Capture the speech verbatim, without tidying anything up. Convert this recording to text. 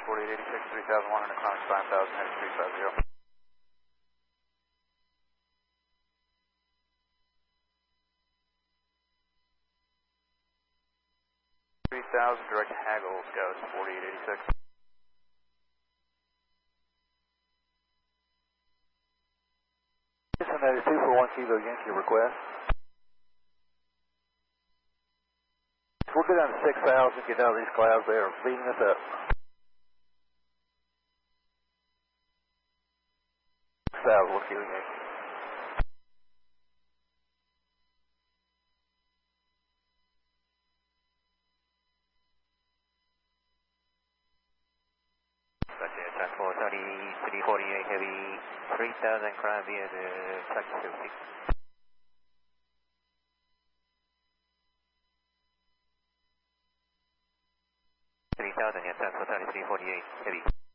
forty-eight eighty-six, three thousand one hundred, climbing five thousand, heading three five zero. three thousand, direct Haggle, Scout forty-eight eighty-six. Houston ninety-two for one Kilo Yankee request. We'll go down to six thousand, get out of these clouds, they are beating us up. six thousand, one Kilo Yankee. Gotcha, transport thirty-three forty-eight heavy, three thousand climb via the track fifty. three thousand, yeah, transport thirty-three forty-eight heavy.